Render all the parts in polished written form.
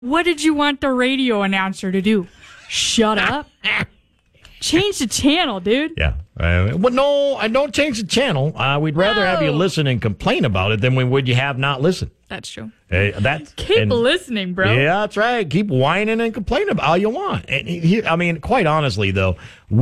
What did you want the radio announcer to do? Shut up. Change the channel, dude. Yeah. Well, no, I don't change the channel. We'd rather have you listen and complain about it than we would you have not listened. That's true. Keep listening, bro. Yeah, that's right. Keep whining and complaining about all you want. And quite honestly, though,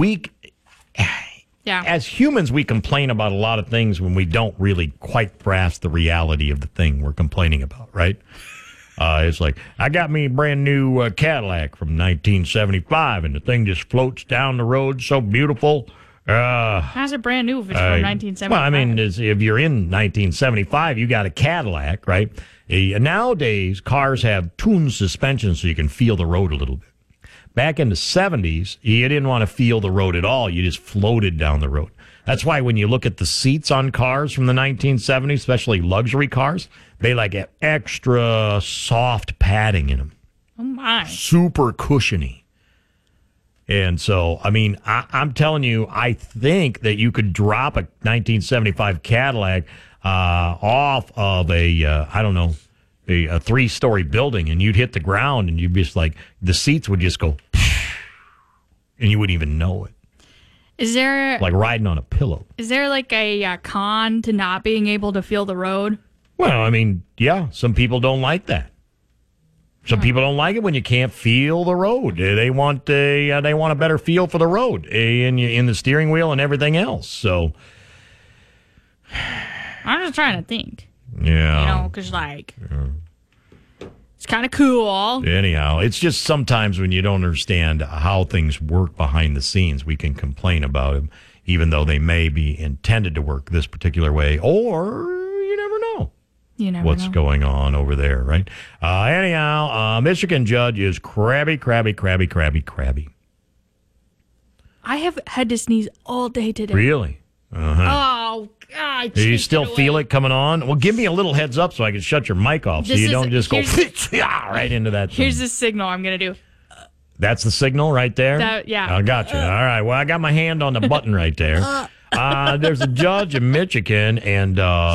as humans, we complain about a lot of things when we don't really quite grasp the reality of the thing we're complaining about, right? It's like, I got me a brand new Cadillac from 1975, and the thing just floats down the road so beautiful. How's it brand new if it's from 1975? Well, I mean, if you're in 1975, you got a Cadillac, right? Nowadays, cars have tuned suspension so you can feel the road a little bit. Back in the 70s, you didn't want to feel the road at all. You just floated down the road. That's why when you look at the seats on cars from the 1970s, especially luxury cars, they like have extra soft padding in them. Oh, my. Super cushiony. And so, I mean, I'm telling you, I think that you could drop a 1975 Cadillac off of a 3-story building, and you'd hit the ground, and you'd just like, the seats would just go, and you wouldn't even know it. Is there like riding on a pillow? Is there like a con to not being able to feel the road? Well, I mean, yeah, some people don't like that. Some people don't like it when you can't feel the road. They want a better feel for the road in the steering wheel and everything else. So I'm just trying to think. Yeah, because it's kind of cool. Anyhow, it's just sometimes when you don't understand how things work behind the scenes, we can complain about them, even though they may be intended to work this particular way, or you never know. What's going on over there, right? Anyhow, Michigan judge is crabby. I have had to sneeze all day today. Really? Oh, God. Do you still feel it coming on? Well, give me a little heads up so I can shut your mic off so you don't just go right into that thing. Here's the signal I'm going to do. That's the signal right there? Yeah. I got you. All right. Well, I got my hand on the button right there. There's a judge in Michigan, and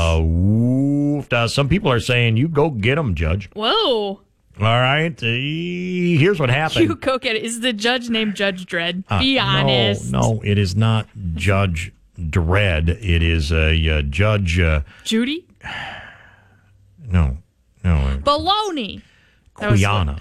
some people are saying, you go get him, Judge. Whoa. All right. Here's what happened. You go get it. Is the judge named Judge Dredd? Be honest. No, it is not Judge Dredd. It is Judge... Judy? No. Baloney. Quiana.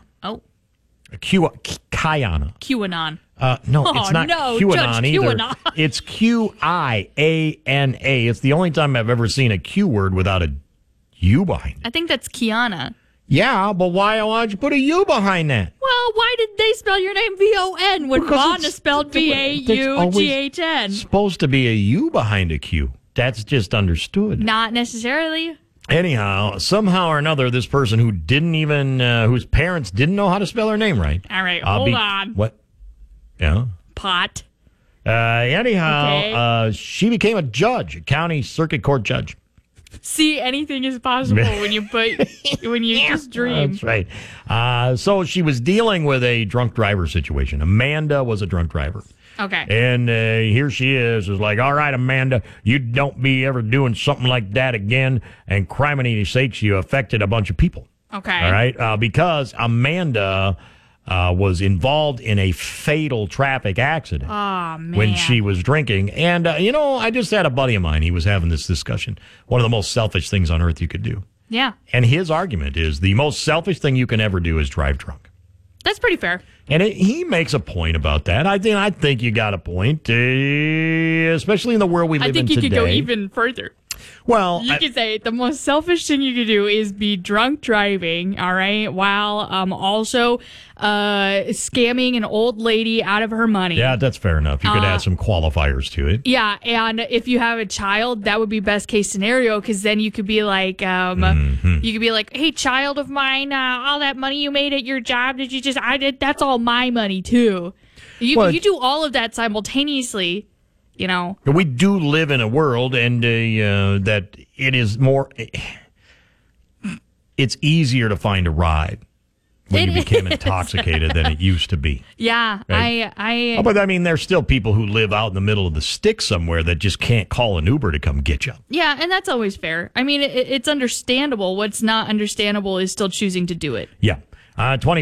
Kiana. QAnon. No, it's not QAnon either. QAnon. It's Qiana. It's the only time I've ever seen a Q word without a U behind it. I think that's Kiana. Yeah, but why'd you put a U behind that? Well, why did they spell your name V-O-N when Vaughn is spelled V-A-U-G-H-N? It's supposed to be a U behind a Q. That's just understood. Not necessarily. Anyhow, somehow or another, this person who didn't even, whose parents didn't know how to spell her name right. All right, hold on. What? Yeah? Pot. Anyhow, she became a judge, a county circuit court judge. See, anything is possible when you just dream. That's right. So she was dealing with a drunk driver situation. Amanda was a drunk driver. Okay. And here she is like, all right, Amanda, you don't be ever doing something like that again. And criminy sakes, you affected a bunch of people. Okay. All right. Because Amanda was involved in a fatal traffic accident. Oh, man. When she was drinking. And, I just had a buddy of mine. He was having this discussion. One of the most selfish things on earth you could do. Yeah. And his argument is the most selfish thing you can ever do is drive drunk. That's pretty fair. And he makes a point about that. I think you got a point, especially in the world we live in today. I think you could go even further. Well, you could say the most selfish thing you could do is be drunk driving, all right, while also scamming an old lady out of her money. Yeah, that's fair enough. You could add some qualifiers to it. Yeah, and if you have a child, that would be best case scenario, because then you could be like, hey, child of mine, all that money you made at your job, that's all my money too. You do all of that simultaneously. We do live in a world, and that it is more. It's easier to find a ride when you became intoxicated than it used to be. Yeah, right? But I mean, there's still people who live out in the middle of the sticks somewhere that just can't call an Uber to come get you. Yeah, and that's always fair. I mean, it's understandable. What's not understandable is still choosing to do it. Yeah. 20